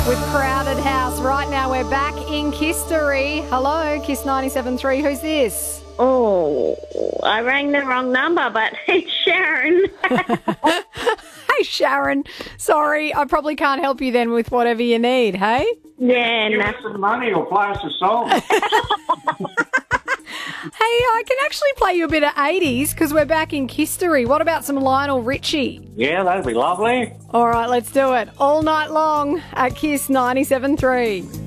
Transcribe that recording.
with Crowded House. Right now we're back in Kistery. Hello, Kiss 97.3. Who's this? Oh, I rang the wrong number, but it's Sharon. Hey, Sharon. Sorry, I probably can't help you then with whatever you need, hey? Yeah, Give us some money or play us a song. Hey, I can actually play you a bit of 80s because we're back in Kistery. What about some Lionel Richie? Yeah, that'd be lovely. All right, let's do it. All night long at Kiss 97.3.